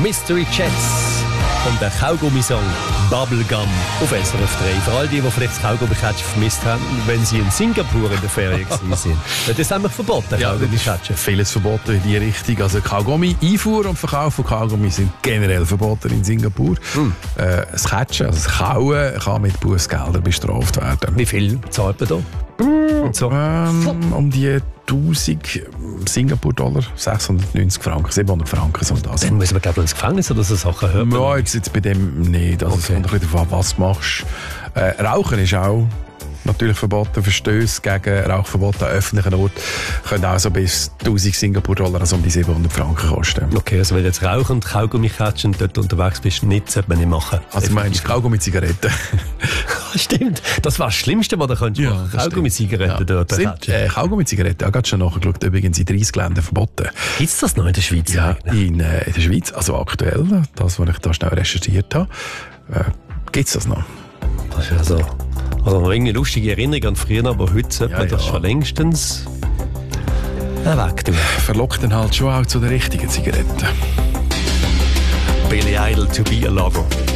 Mystery Jets und der Kaugummi-Song Bubblegum auf SRF 3. Für all die vielleicht das Kaugummi-Catchen vermisst haben, wenn sie in Singapur in der Ferien sind. Das ist einfach verboten, Kaugummi-Catchen. Vieles verboten in die Richtung. Also Kaugummi-Einfuhr und Verkauf von Kaugummi sind generell verboten in Singapur. Das Catchen, also das Kauen, kann mit Bußgeldern bestraft werden. Wie viel zahlt man da? Und so. Um die 1000 Singapur-Dollar, 690 Franken, 700 Franken sind das. Dann muss man, glaube ich, ins Gefängnis oder so Sachen hören. Ja, jetzt bei dem nicht. Also es kommt ein bisschen darauf an, was du machst. Rauchen ist auch natürlich verboten. Verstöße gegen Rauchverbot an öffentlichen Orten können auch so bis 1000 Singapur-Dollar, also um die 700 Franken kosten. Okay, also wenn du jetzt rauchen und Kaugummi catchen dort unterwegs bist, nicht, sollte man nicht machen. Also du meinst Kaugummi-Zigaretten? Stimmt, das war das Schlimmste, was du machen könntest. Kaugummi-Zigaretten dort catchen. Kaugummi-Zigaretten, ich habe schon nachgeschaut, übrigens in 30 Ländern verboten. Gibt es das noch in der Schweiz? Ja, in der Schweiz, also aktuell, das, was ich da schnell recherchiert habe, gibt es das noch. Das ist ja so. Also noch eine lustige Erinnerung an früher, aber heute sollte man das schon längstens weg tun. Verlockt dann halt schon auch zu den richtigen Zigaretten. Billy Idol, To Be a Lover.